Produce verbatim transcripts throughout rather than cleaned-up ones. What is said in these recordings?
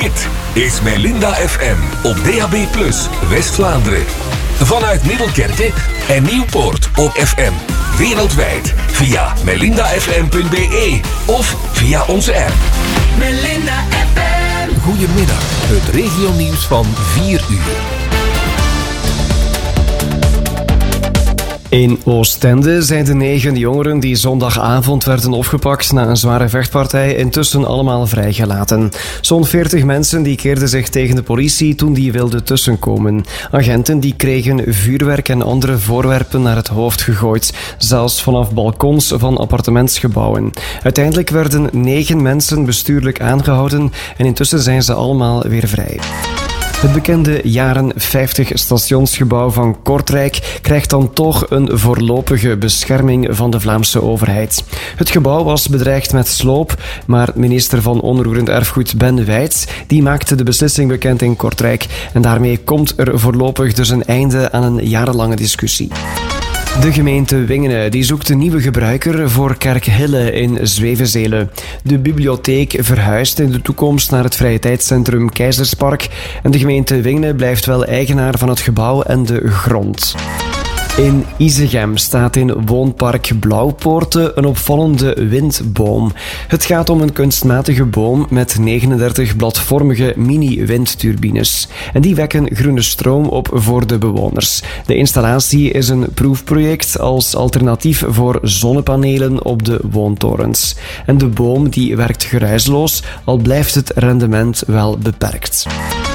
Dit is Melinda F M op D A B plus, West-Vlaanderen. Vanuit Middelkerke en Nieuwpoort op F M. Wereldwijd via melinda f m punt b e of via onze app. Melinda F M. Goedemiddag, het regionieuws van vier uur. In Oostende zijn de negen jongeren die zondagavond werden opgepakt na een zware vechtpartij intussen allemaal vrijgelaten. Zo'n veertig mensen die keerden zich tegen de politie toen die wilden tussenkomen. Agenten die kregen vuurwerk en andere voorwerpen naar het hoofd gegooid, zelfs vanaf balkons van appartementsgebouwen. Uiteindelijk werden negen mensen bestuurlijk aangehouden en intussen zijn ze allemaal weer vrij. Het bekende jaren vijftig stationsgebouw van Kortrijk krijgt dan toch een voorlopige bescherming van de Vlaamse overheid. Het gebouw was bedreigd met sloop, maar minister van Onroerend Erfgoed Ben Wijts die maakte de beslissing bekend in Kortrijk en daarmee komt er voorlopig dus een einde aan een jarenlange discussie. De gemeente Wingene die zoekt een nieuwe gebruiker voor Kerkhille in Zwevenzelen. De bibliotheek verhuist in de toekomst naar het vrije tijdscentrum Keizerspark en de gemeente Wingene blijft wel eigenaar van het gebouw en de grond. In Isegem staat in woonpark Blauwpoorten een opvallende windboom. Het gaat om een kunstmatige boom met negenendertig bladvormige mini-windturbines. En die wekken groene stroom op voor de bewoners. De installatie is een proefproject als alternatief voor zonnepanelen op de woontorens. En de boom die werkt geruisloos, al blijft het rendement wel beperkt.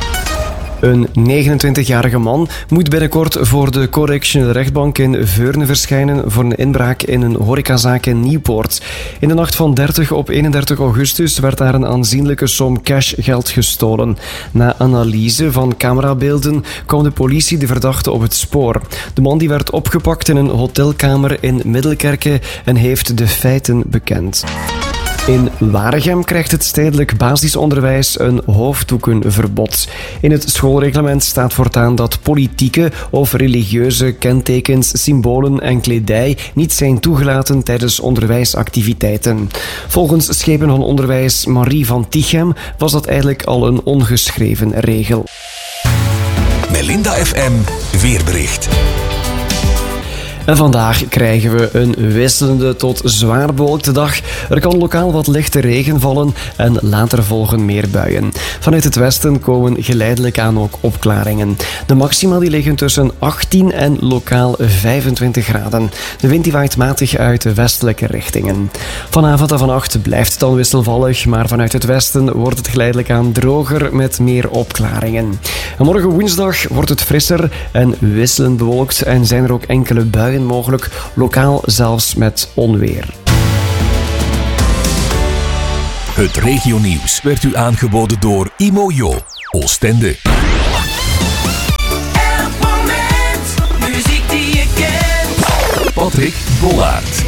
Een negenentwintigjarige man moet binnenkort voor de correctionele rechtbank in Veurne verschijnen voor een inbraak in een horecazaak in Nieuwpoort. In de nacht van dertig op eenendertig augustus werd daar een aanzienlijke som cashgeld gestolen. Na analyse van camerabeelden kwam de politie de verdachte op het spoor. De man die werd opgepakt in een hotelkamer in Middelkerke en heeft de feiten bekend. In Waregem krijgt het stedelijk basisonderwijs een hoofddoekenverbod. In het schoolreglement staat voortaan dat politieke of religieuze kentekens, symbolen en kledij niet zijn toegelaten tijdens onderwijsactiviteiten. Volgens schepen van onderwijs Marie van Tichem was dat eigenlijk al een ongeschreven regel. Melinda F M weerbericht. En vandaag krijgen we een wisselende tot zwaar bewolkte dag. Er kan lokaal wat lichte regen vallen en later volgen meer buien. Vanuit het westen komen geleidelijk aan ook opklaringen. De maxima die liggen tussen achttien en lokaal vijfentwintig graden. De wind die waait matig uit de westelijke richtingen. Vanavond en vannacht blijft het dan wisselvallig, maar vanuit het westen wordt het geleidelijk aan droger met meer opklaringen. En morgen woensdag wordt het frisser en wisselend bewolkt en zijn er ook enkele buien mogelijk, lokaal zelfs met onweer. Het regionieuws werd u aangeboden door Imojo, Oostende. Elk moment, muziek die je kent. Patrick Bollaert.